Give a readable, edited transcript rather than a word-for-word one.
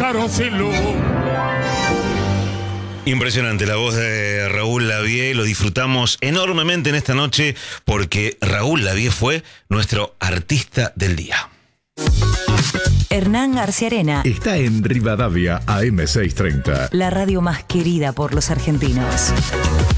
pasaron sin luz. Impresionante la voz de Raúl Lavie, lo disfrutamos enormemente en esta noche porque Raúl Lavie fue nuestro artista del día. Hernán Arciarena Está en Rivadavia AM630. la radio más querida por los argentinos.